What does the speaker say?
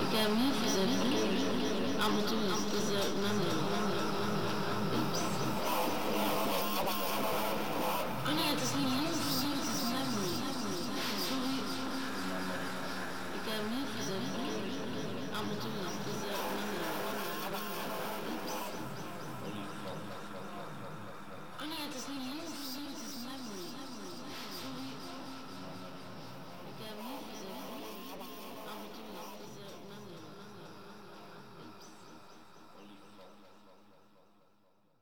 got me for that. I would do is memory. Oops.